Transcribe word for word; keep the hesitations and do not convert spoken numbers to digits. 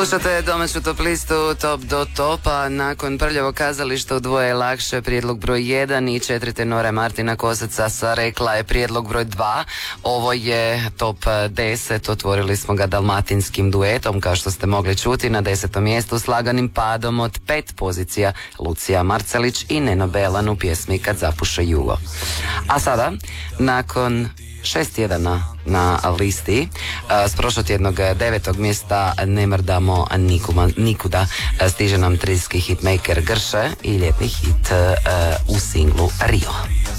Slušate domaću top listu Top do topa. Nakon Prljavog kazališta u dvoje je lakše, prijedlog broj jedan i četiri tenore Martina Kosaca sa Rekla je prijedlog broj dva. Ovo je top deset, otvorili smo ga dalmatinskim duetom, kao što ste mogli čuti, na desetom mjestu s laganim padom od pet pozicija Lucija Marcelić i Neno Belan u pjesmi Kad zapuše jugo. A sada, nakon šest tjedana na listi, s prošlotjednog devetog mjesta ne mrdamo nikuma, nikuda, stiže nam trijski hitmaker Grše i ljetni hit uh, u singlu Rio.